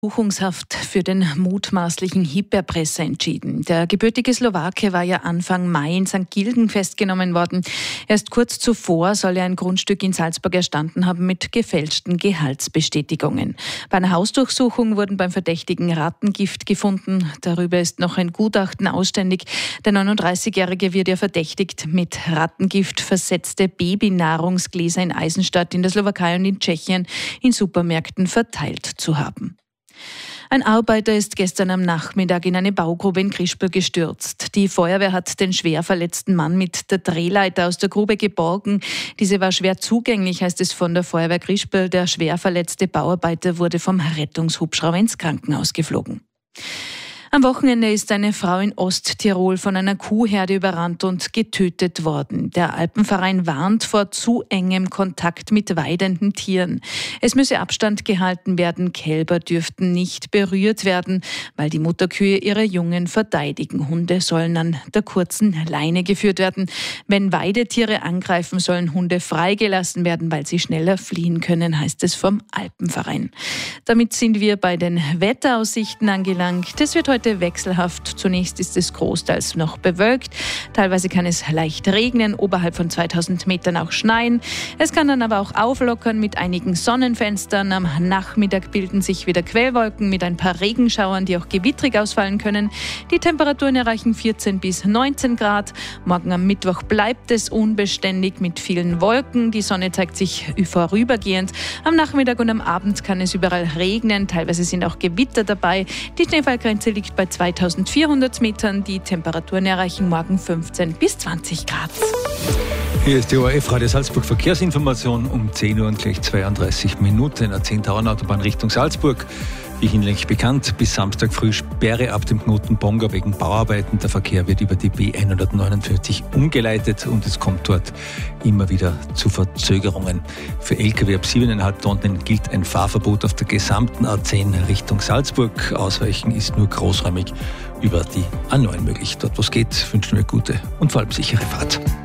Untersuchungshaft für den mutmaßlichen Hyperpresser entschieden. Der gebürtige Slowake war ja Anfang Mai in St. Gilgen festgenommen worden. Erst kurz zuvor soll er ein Grundstück in Salzburg erstanden haben mit gefälschten Gehaltsbestätigungen. Bei einer Hausdurchsuchung wurden beim Verdächtigen Rattengift gefunden. Darüber ist noch ein Gutachten ausständig. Der 39-Jährige wird ja verdächtigt, mit Rattengift versetzte Babynahrungsgläser in Eisenstadt in der Slowakei und in Tschechien in Supermärkten verteilt zu haben. Ein Arbeiter ist gestern am Nachmittag in eine Baugrube in Krispl gestürzt. Die Feuerwehr hat den schwer verletzten Mann mit der Drehleiter aus der Grube geborgen. Diese war schwer zugänglich, heißt es von der Feuerwehr Krispl. Der schwer verletzte Bauarbeiter wurde vom Rettungshubschrauber ins Krankenhaus geflogen. Am Wochenende ist eine Frau in Osttirol von einer Kuhherde überrannt und getötet worden. Der Alpenverein warnt vor zu engem Kontakt mit weidenden Tieren. Es müsse Abstand gehalten werden, Kälber dürften nicht berührt werden, weil die Mutterkühe ihre Jungen verteidigen. Hunde sollen an der kurzen Leine geführt werden. Wenn Weidetiere angreifen, sollen Hunde freigelassen werden, weil sie schneller fliehen können, heißt es vom Alpenverein. Damit sind wir bei den Wetteraussichten angelangt. Es wird heute wechselhaft. Zunächst ist es großteils noch bewölkt. Teilweise kann es leicht regnen, oberhalb von 2000 Metern auch schneien. Es kann dann aber auch auflockern mit einigen Sonnenfenstern. Am Nachmittag bilden sich wieder Quellwolken mit ein paar Regenschauern, die auch gewittrig ausfallen können. Die Temperaturen erreichen 14 bis 19 Grad. Morgen am Mittwoch bleibt es unbeständig mit vielen Wolken. Die Sonne zeigt sich vorübergehend. Am Nachmittag und am Abend kann es überall regnen. Teilweise sind auch Gewitter dabei. Die Schneefallgrenze liegt bei 2400 Metern. Die Temperaturen erreichen morgen 15 bis 20 Grad. Hier ist die ORF Radio Salzburg Verkehrsinformation um 10 Uhr und gleich 32 Minuten. A10-Tauern-Autobahn Richtung Salzburg. Wie hinlänglich bekannt, bis Samstag früh Sperre ab dem Knoten Bonga wegen Bauarbeiten. Der Verkehr wird über die B149 umgeleitet und es kommt dort immer wieder zu Verzögerungen. Für Lkw ab 7,5 Tonnen gilt ein Fahrverbot auf der gesamten A10 Richtung Salzburg. Ausweichen ist nur großräumig über die A9 möglich. Dort, wo es geht, wünschen wir gute und vor allem sichere Fahrt.